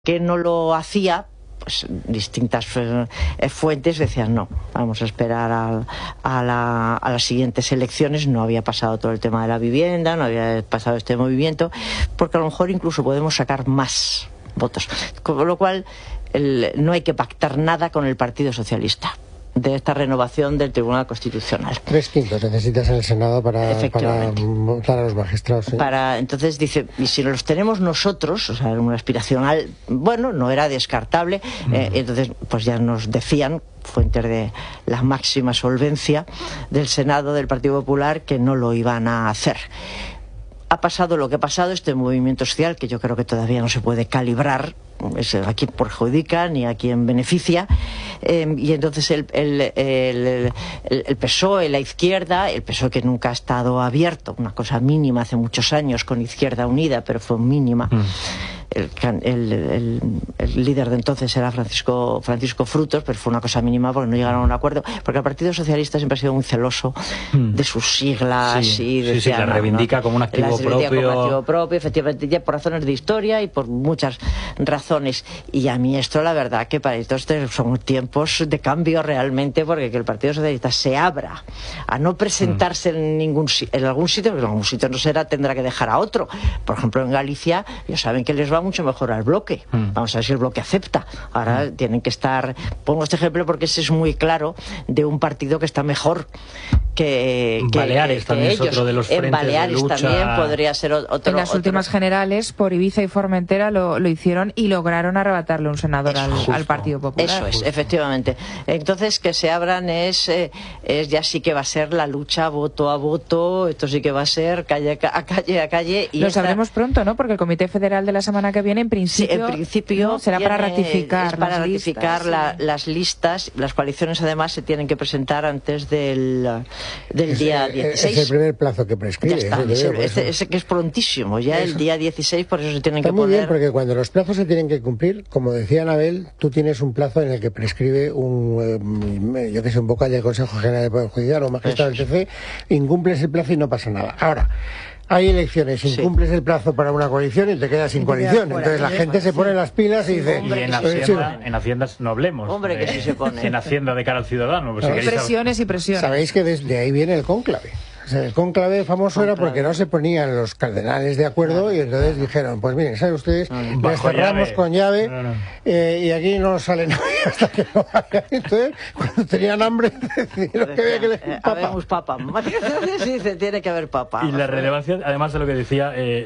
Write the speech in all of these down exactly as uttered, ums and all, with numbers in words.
que no lo hacía, pues distintas eh, fuentes decían no, vamos a esperar a, a, la, a las siguientes elecciones. No había pasado todo el tema de la vivienda, no había pasado este movimiento, porque a lo mejor incluso podemos sacar más votos, con lo cual el, no hay que pactar nada con el Partido Socialista de esta renovación del Tribunal Constitucional. Tres quintos necesitas en el Senado para, para votar a los magistrados. ¿Sí? Para, entonces dice, y si los tenemos nosotros, o sea, una aspiracional, bueno, no era descartable, mm. eh, entonces pues ya nos decían, fuentes de la máxima solvencia del Senado del Partido Popular, que no lo iban a hacer. Ha pasado lo que ha pasado, este movimiento social, que yo creo que todavía no se puede calibrar, es a quién perjudica ni a quién beneficia, eh, y entonces el, el, el, el, el P S O E, la izquierda, el P S O E que nunca ha estado abierto, una cosa mínima hace muchos años con Izquierda Unida, pero fue mínima. Mm. El, el, el, el líder de entonces era Francisco, Francisco Frutos, pero fue una cosa mínima porque no llegaron a un acuerdo, porque el Partido Socialista siempre ha sido muy celoso mm. de sus siglas, sí, y sí, sí, la reivindica ¿no? como un activo la propio. Como un activo propio, efectivamente, ya por razones de historia y por muchas razones. Y a mí esto, la verdad, que para estos son tiempos de cambio realmente, porque que el Partido Socialista se abra a no presentarse mm. en ningún en algún sitio, porque en algún sitio no será, tendrá que dejar a otro. Por ejemplo, en Galicia, ya saben que les va mucho mejor al bloque. Mm. Vamos a ver si el bloque acepta. Ahora mm. tienen que estar... Pongo este ejemplo porque ese es muy claro de un partido que está mejor que, que Baleares que también ellos. Es otro de los frentes en Baleares de lucha. También podría ser otro. En las otro. últimas generales, por Ibiza y Formentera lo, lo hicieron y lograron arrebatarle un senador al, al Partido Popular. Eso es, efectivamente. Entonces, que se abran es, eh, es ya sí que va a ser la lucha voto a voto, esto sí que va a ser calle a calle a calle. Y lo esta... sabremos pronto, ¿no? Porque el Comité Federal de la semana que viene, en principio, sí, en principio ¿no? será tiene, para ratificar es para las ratificar listas, la, sí. las listas. Las coaliciones además se tienen que presentar antes del, del es, día dieciséis. Es el primer plazo que prescribe. Ya está, ese, ese, ese, ese que es prontísimo, ya eso. El día dieciséis, por eso se tienen está que muy poner... bien, porque cuando los plazos se tienen que cumplir, como decía Anabel, tú tienes un plazo en el que prescribe un, eh, yo que sé, un vocal del Consejo General del Poder Judicial o magistrado del T C, incumples el plazo y no pasa nada. Ahora, hay elecciones, incumples sí. el plazo para una coalición y te quedas sin te coalición. Quedas Entonces la gente se pone las pilas y dice... Y en Hacienda, en Hacienda no hablemos. Hombre, que de, sí se pone. En Hacienda de cara al ciudadano. Pues no, si presiones y presiones. Sabéis que desde ahí viene el cónclave. O sea, el cónclave famoso conclave. era porque no se ponían los cardenales de acuerdo claro, y entonces claro. dijeron, pues miren, ¿saben ustedes? No, les cerramos llave. con llave no, no. Eh, y aquí no sale nadie hasta que no vaya. Entonces, cuando tenían hambre, decidieron que había que elegir papa. Habemos papa. Sí, se tiene que haber papa. Y la relevancia, además de lo que decía eh,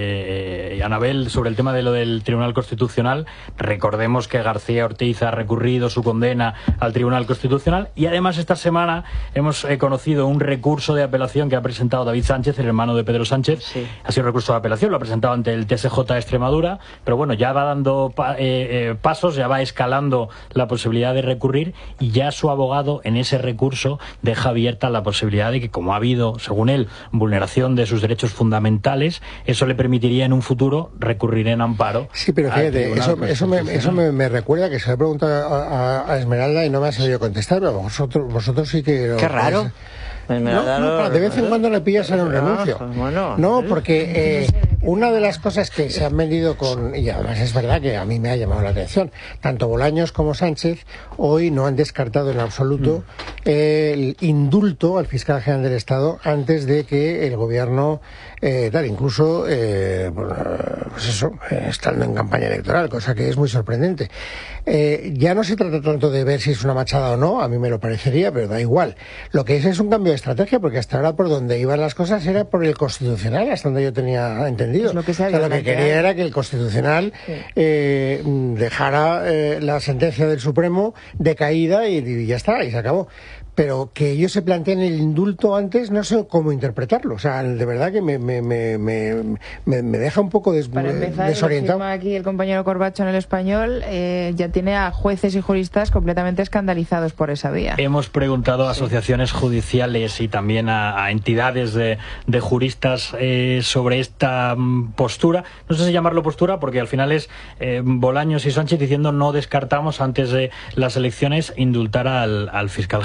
eh, eh, Anabel sobre el tema de lo del Tribunal Constitucional, recordemos que García Ortiz ha recurrido su condena al Tribunal Constitucional y además esta semana hemos eh, conocido un recurso de apelación que ha presentado David Sánchez, el hermano de Pedro Sánchez. Sí. Ha sido un recurso de apelación, lo ha presentado ante el T S J de Extremadura, pero bueno, ya va dando pa eh, eh, pasos, ya va escalando la posibilidad de recurrir y ya su abogado en ese recurso deja abierta la posibilidad de que, como ha habido, según él, vulneración de sus derechos fundamentales, eso le permitiría en un futuro recurrir en amparo. Sí, pero fíjate, eso, eso, me, eso me, me recuerda que se le pregunta a, a Esmeralda y no me ha sabido contestar, pero vosotros, vosotros sí que... Qué raro. Pues, No, no, de vez en cuando le pillas en un renuncio. No, porque eh, una de las cosas que se han vendido con, y además es verdad que a mí me ha llamado la atención, tanto Bolaños como Sánchez hoy no han descartado en absoluto el indulto al fiscal general del Estado antes de que el gobierno eh, tal, incluso eh, pues eso, eh, estando en campaña electoral, cosa que es muy sorprendente. Eh, ya no se trata tanto de ver si es una machada o no, a mí me lo parecería, pero da igual. Lo que es es un cambio de estrategia, porque hasta ahora por donde iban las cosas era por el Constitucional, hasta donde yo tenía entendido. Es lo que, o sea, lo que quería era que el Constitucional sí. eh, dejara eh, la sentencia del Supremo decaída y, y ya está, y se acabó. Pero que ellos se planteen el indulto antes, no sé cómo interpretarlo. O sea, de verdad que me, me, me, me, me deja un poco des, Para empezar, desorientado. Lo aquí el compañero Corbacho en El Español, eh, ya tiene a jueces y juristas completamente escandalizados por esa vía. Hemos preguntado a asociaciones judiciales y también a, a entidades de, de juristas eh, sobre esta um, postura. No sé si llamarlo postura, porque al final es eh, Bolaños y Sánchez diciendo no descartamos antes de las elecciones indultar al, al fiscal general.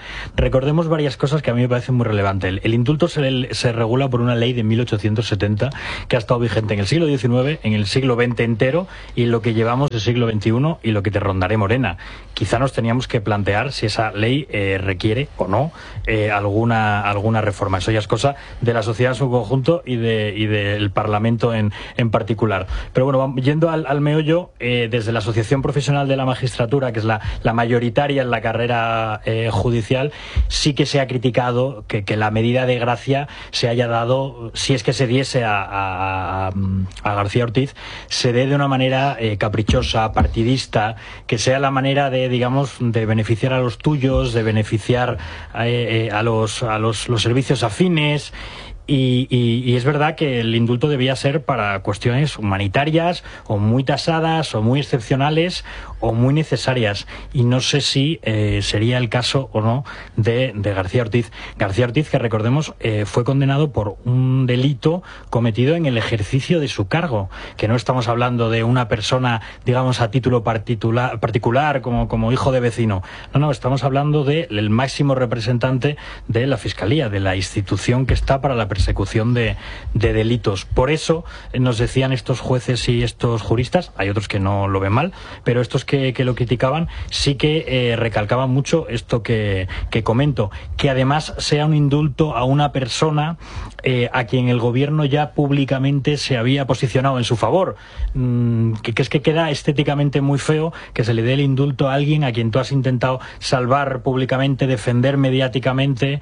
Recordemos varias cosas que a mí me parecen muy relevantes. El, el indulto se, se regula por una ley de mil ochocientos setenta que ha estado vigente en el siglo diecinueve, en el siglo veinte entero y en lo que llevamos del siglo veintiuno y lo que te rondaré, Morena. Quizá nos teníamos que plantear si esa ley eh, requiere o no eh, alguna, alguna reforma. Eso ya es cosa de la sociedad en su conjunto y, de, y del Parlamento en, en particular. Pero bueno, yendo al, al meollo, eh, desde la Asociación Profesional de la Magistratura, que es la, la mayoritaria en la carrera eh, judicial, sí que se ha criticado que, que la medida de gracia se haya dado, si es que se diese a, a, a García Ortiz, se dé de una manera eh, caprichosa, partidista, que sea la manera de, digamos, de beneficiar a los tuyos, de beneficiar eh, eh, a los a los, los servicios afines. Y, y, y es verdad que el indulto debía ser para cuestiones humanitarias o muy tasadas o muy excepcionales o muy necesarias. Y no sé si eh, sería el caso o no de, de García Ortiz. García Ortiz, que recordemos, eh, fue condenado por un delito cometido en el ejercicio de su cargo. Que no estamos hablando de una persona, digamos, a título particular, particular como, como hijo de vecino. No, no, estamos hablando del máximo representante de la Fiscalía, de la institución que está para la persecución de, de delitos. Por eso eh, nos decían estos jueces y estos juristas, hay otros que no lo ven mal, pero estos que, que lo criticaban sí que eh, recalcaban mucho esto que, que comento, que además sea un indulto a una persona eh, a quien el gobierno ya públicamente se había posicionado en su favor, mm, que, que es que queda estéticamente muy feo que se le dé el indulto a alguien a quien tú has intentado salvar públicamente, defender mediáticamente.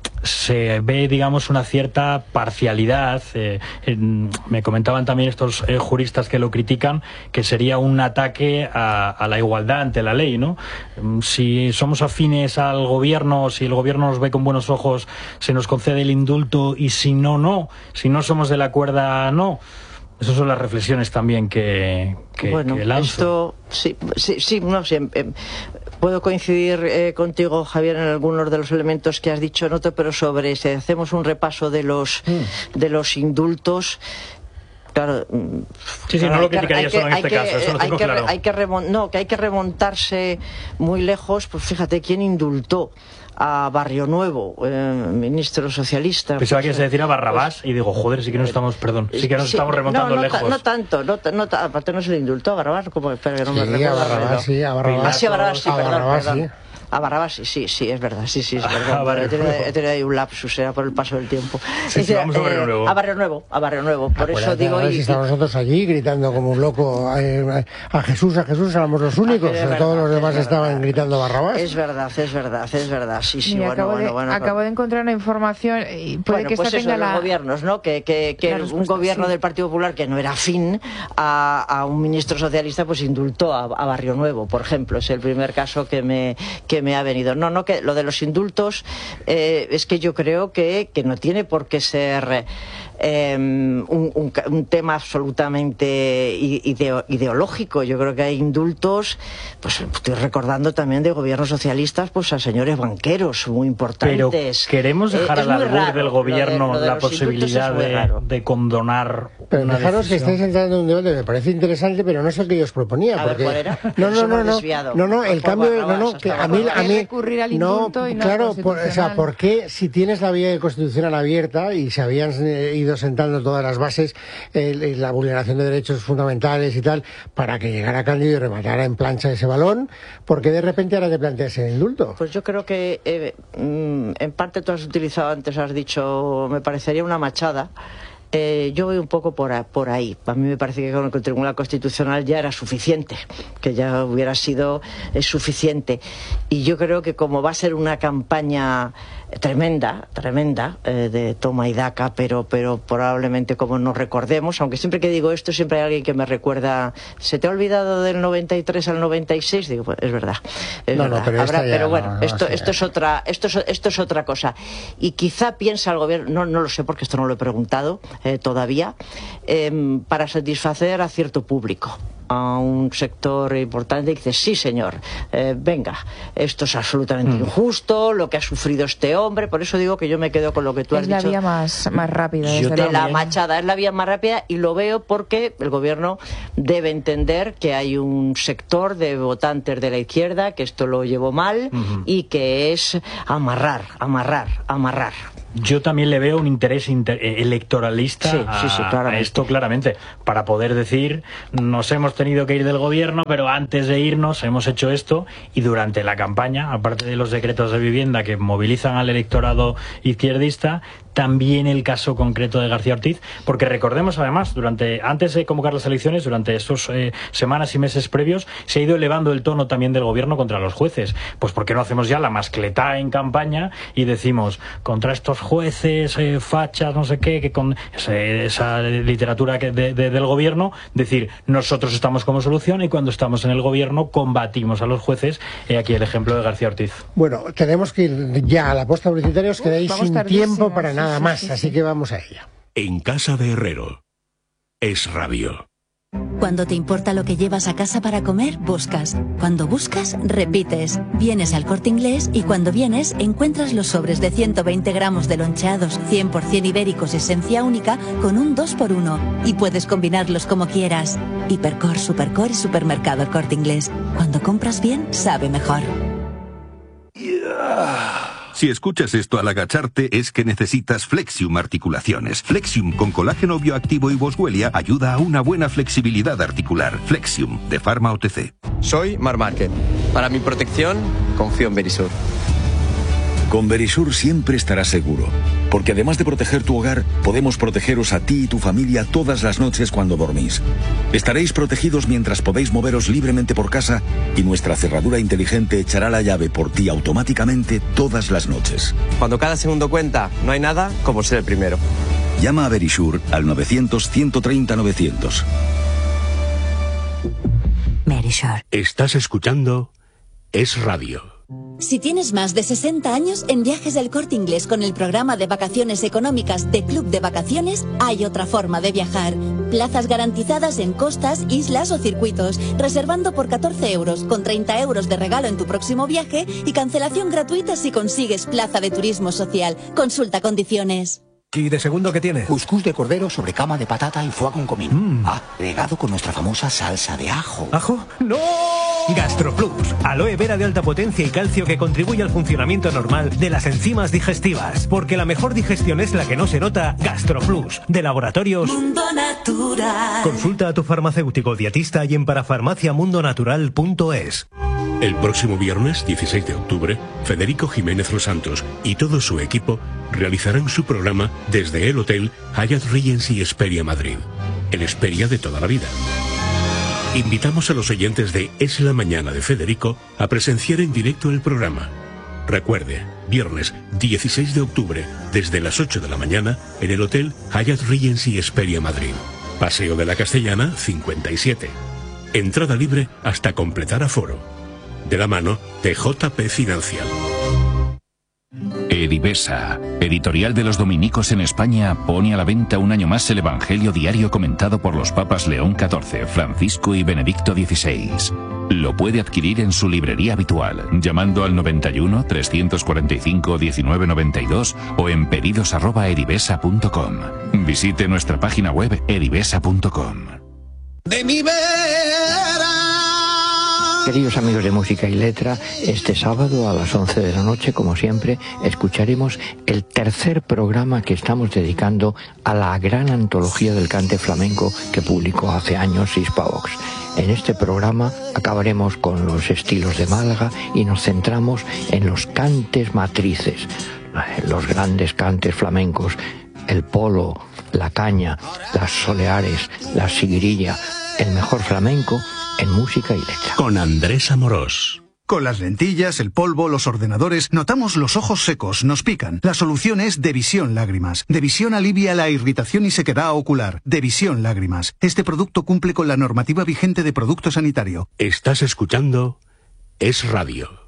Se ve, digamos, una cierta parcialidad. Eh, en, me comentaban también estos eh, juristas que lo critican, que sería un ataque a, a la igualdad ante la ley, ¿no? Si somos afines al gobierno, si el gobierno nos ve con buenos ojos, se nos concede el indulto, y si no, no. Si no somos de la cuerda, no. Esas son las reflexiones también que, que, bueno, que lanzo. Esto, sí, sí, sí, no sé. Eh, Puedo coincidir eh, contigo, Javier, en algunos de los elementos que has dicho, no, pero sobre si hacemos un repaso de los mm. de los indultos. Claro, sí, sí, no lo criticaría solo en este que, caso, eso lo tengo hay que, claro. Hay que remont, no, que hay que remontarse muy lejos. Pues fíjate quién indultó a Barrio Nuevo, eh, ministro socialista. Pensaba pues, que se decía a Barrabás y digo, joder, sí que nos estamos, perdón, sí que nos sí, estamos remontando no, no, lejos. No tanto, no, no, aparte no se le indultó a Barrabás, como espera que no sí, me recuerdo. A Barrabás, sí, a Barrabás. Ah, sí, a Barrabás, sí, a perdón, Barrabás, perdón. Sí. A Barrabás, sí, sí, sí, es verdad, sí, sí, es verdad. A Barrio he, tenido, Nuevo. he tenido ahí un lapsus, era por el paso del tiempo. Sí, es sí, decir, vamos a Barrio eh, Nuevo. A Barrio Nuevo, a Barrio Nuevo, por Acuérdate, eso digo... A ver y, si estamos nosotros allí gritando como un loco eh, a Jesús, a Jesús, éramos los únicos, ah, verdad, todos los demás estaban verdad. gritando Barrabás. Es verdad, es verdad, es verdad, sí, sí, Mira, bueno, acabo, bueno, de, bueno. acabo pero... de encontrar una información y puede bueno, que pues esta eso tenga de los la... gobiernos, ¿no? Que, que, que un gobierno sí. del Partido Popular que no era afín a, a un ministro socialista, pues indultó a, a Barrio Nuevo, por ejemplo. Es el primer caso que me, que me ha venido. No, no, que lo de los indultos eh, es que yo creo que, que no tiene por qué ser eh, un, un, un tema absolutamente ideo, ideológico. Yo creo que hay indultos, pues estoy recordando también de gobiernos socialistas, pues a señores banqueros muy importantes. Pero queremos dejar eh, al albur del gobierno lo de, lo de la posibilidad de, de condonar. Pero una dejaros que decisión. estáis entrando en un debate, me parece interesante, pero no es el que yo os proponía. A porque... ver, ¿cuál era? No, no, no, no, desviado. no, no, el Por cambio, Barrabás, no, no, que a mí, a mí, recurrir al no, indulto y no claro, por, o sea, ¿por qué si tienes la vía constitucional abierta y se habían eh, ido sentando todas las bases, eh, la vulneración de derechos fundamentales y tal, para que llegara Cándido y rematara en plancha ese balón, ¿por qué de repente ahora te planteas el indulto? Pues yo creo que eh, en parte tú has utilizado antes, has dicho, me parecería una machada. Eh, yo voy un poco por, a, por ahí. A mí me parece que con el Tribunal Constitucional ya era suficiente, que ya hubiera sido eh, suficiente. Y yo creo que como va a ser una campaña tremenda, tremenda, eh, de toma y daca, pero, pero probablemente como nos recordemos, aunque siempre que digo esto siempre hay alguien que me recuerda, ¿se te ha olvidado del noventa y tres al noventa y seis? Digo, pues es verdad. Es no, verdad. no, pero, Habrá, pero bueno, no, no, esto, no, esto es otra, esto es, esto es otra cosa. Y quizá piensa el gobierno, no, no lo sé porque esto no lo he preguntado eh, todavía, eh, para satisfacer a cierto público. a un sector importante y dice, sí señor, eh, venga, esto es absolutamente mm. injusto, lo que ha sufrido este hombre. Por eso digo que yo me quedo con lo que tú es has dicho. Es la vía más, más rápida. Yo de la machada, es la vía más rápida, y lo veo porque el gobierno debe entender que hay un sector de votantes de la izquierda que esto lo llevó mal uh-huh. y que es amarrar, amarrar, amarrar. Yo también le veo un interés inter electoralista sí, a, sí, sí, a esto claramente, para poder decir, nos hemos tenido que ir del gobierno, pero antes de irnos hemos hecho esto, y durante la campaña, aparte de los decretos de vivienda que movilizan al electorado izquierdista, también el caso concreto de García Ortiz, porque recordemos además, durante antes de convocar las elecciones, durante estos eh, semanas y meses previos, se ha ido elevando el tono también del gobierno contra los jueces. Pues ¿por qué no hacemos ya la mascletá en campaña y decimos, contra estos jueces, eh, fachas, no sé qué, que con ese, esa literatura que de, de, del gobierno, decir, nosotros estamos como solución, y cuando estamos en el gobierno combatimos a los jueces? He aquí el ejemplo de García Ortiz. Bueno, tenemos que ir ya a la posta publicitaria, os quedáis sin tiempo para nada. Nada más, así que vamos a ella. En casa de Herrero, Es Radio. Cuando te importa lo que llevas a casa para comer, buscas. Cuando buscas, repites. Vienes al Corte Inglés y cuando vienes encuentras los sobres de ciento veinte gramos de loncheados cien por cien ibéricos esencia única con un dos por uno. Y puedes combinarlos como quieras. Hipercor, Supercor y Supermercado El Corte Inglés. Cuando compras bien, sabe mejor. Yeah. Si escuchas esto al agacharte es que necesitas Flexium Articulaciones. Flexium con colágeno bioactivo y boswellia ayuda a una buena flexibilidad articular. Flexium, de Pharma O T C. Soy Mar Márquez. Para mi protección, confío en Verisur. Con Verisur siempre estarás seguro, porque además de proteger tu hogar, podemos protegeros a ti y tu familia todas las noches cuando dormís. Estaréis protegidos mientras podéis moveros libremente por casa y nuestra cerradura inteligente echará la llave por ti automáticamente todas las noches. Cuando cada segundo cuenta, no hay nada como ser el primero. Llama a Verisur al novecientos, ciento treinta, novecientos. Verisur. Estás escuchando Es Radio. Si tienes más de sesenta años, en Viajes del Corte Inglés con el programa de vacaciones económicas de Club de Vacaciones hay otra forma de viajar. Plazas garantizadas en costas, islas o circuitos, reservando por catorce euros, con treinta euros de regalo en tu próximo viaje y cancelación gratuita si consigues plaza de turismo social. Consulta condiciones. ¿Y de segundo qué tiene? Cuscús de cordero sobre cama de patata y foie con comino. Mm. Ah, regado con nuestra famosa salsa de ajo. ¿Ajo? ¡No! GastroPlus, aloe vera de alta potencia y calcio que contribuye al funcionamiento normal de las enzimas digestivas. Porque la mejor digestión es la que no se nota. GastroPlus, de Laboratorios Mundo Natural. Consulta a tu farmacéutico dietista y en parafarmaciamundonatural punto es. El próximo viernes, dieciséis de octubre, Federico Jiménez Los Santos y todo su equipo realizarán su programa desde el Hotel Hyatt Regency Hesperia Madrid, el Hesperia de toda la vida. Invitamos a los oyentes de Es la Mañana de Federico a presenciar en directo el programa. Recuerde, viernes dieciséis de octubre, desde las ocho de la mañana, en el Hotel Hyatt Regency Hesperia Madrid. Paseo de la Castellana, cincuenta y siete. Entrada libre hasta completar aforo. De la mano de J P Financial. Edivesa, editorial de los dominicos en España, pone a la venta un año más el Evangelio diario comentado por los papas León catorce, Francisco y Benedicto dieciséis. Lo puede adquirir en su librería habitual, llamando al noventa y uno, trescientos cuarenta y cinco, diecinueve noventa y dos o en pedidos arroba edivesa punto com. Visite nuestra página web edivesa punto com. De mi vera. Queridos amigos de Música y Letra, este sábado a las once de la noche, como siempre, escucharemos el tercer programa que estamos dedicando a la gran antología del cante flamenco que publicó hace años Hispavox. En este programa acabaremos con los estilos de Málaga y nos centramos en los cantes matrices, los grandes cantes flamencos, el polo, la caña, las soleares, la siguirilla, el mejor flamenco en música y letra. Con Andrés Amorós. Con las lentillas, el polvo, los ordenadores, notamos los ojos secos, nos pican. La solución es Devisión Lágrimas. Devisión alivia la irritación y sequedad ocular. Devisión Lágrimas. Este producto cumple con la normativa vigente de producto sanitario. Estás escuchando Es Radio.